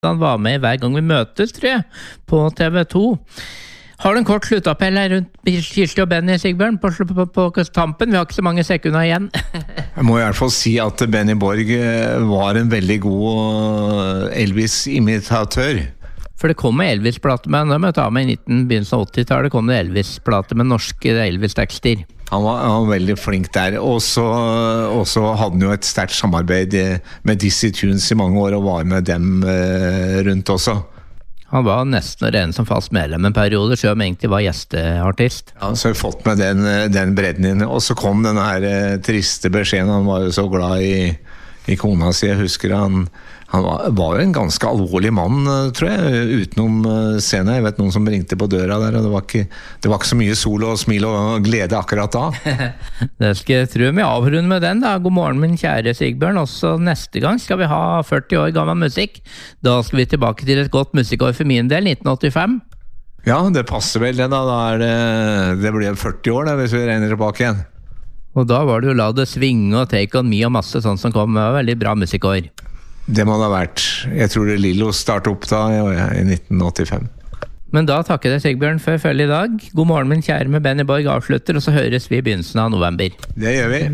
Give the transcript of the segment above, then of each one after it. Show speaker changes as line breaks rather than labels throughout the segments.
Han var med hver gang vi møtes, tror jeg, på TV2. Har du en kort sluttappell her rundt Kirsti og Benny, Sigbjørn, på tampen? Vi har ikke så mange sekunder igjen.
Jeg må i hvert fall si at Benny Borg var en veldig god Elvis-imitatør.
For det kom med Elvis-plate med, når vi tar med i begynnelsen av 80-tallet, kom det Elvis-plate med norske Elvis-tekster.
Han var veldig flink der, og så hadde han jo et sterkt samarbeid med Dizzy Tunes i mange år, og var med dem rundt også.
Han var nesten ren som fast medlem en periode, selv om egentlig var gjesteartist.
Ja, så har vi fått med den bredden inn, og så kom den her triste beskjeden. Han var jo så glad i kona si. Jeg husker han var jo en ganske alvorlig mann, tror jeg, utenom scenen. Jeg vet noen som ringte på døra der, og det var ikke så mye sol og smil og glede akkurat da.
Det skal jeg tro vi avrunder med den da. God morgen, min kjære Sigbjørn. Også neste gang skal vi ha 40 år gammel musikk. Da skal vi tilbake til et godt musikkår for min del, 1985.
Ja, det passer vel det da. Det blir 40 år da, hvis vi regner tilbake igjen.
Og da var det jo La det svinge og Take on Me og masse sånt som kom. Det var veldig bra musikkår.
Det må det ha vært. Jeg tror det Lillo startet opp da i 1985.
Men da takker jeg Sigbjørn for følge i dag. God morgen, min kjære med Benny Borg avslutter, og så høres vi i begynnelsen av november.
Det gjør vi.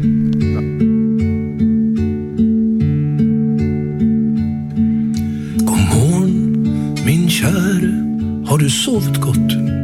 God morgen, min kjære. Har du sovet godt?